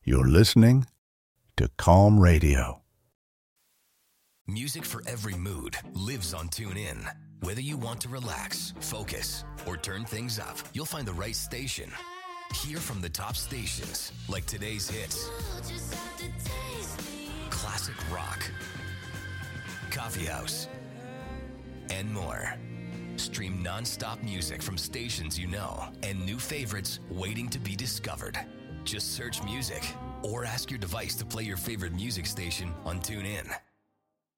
You're listening to Calm Radio. Music for every mood lives on TuneIn. Whether you want to relax, focus, or turn things up, you'll find the right station. Hear from the top stations, like today's hits, classic rock, coffee house, and more. Stream non-stop music from stations you know and new favorites waiting to be discovered. Just search music or ask your device to play your favorite music station on TuneIn.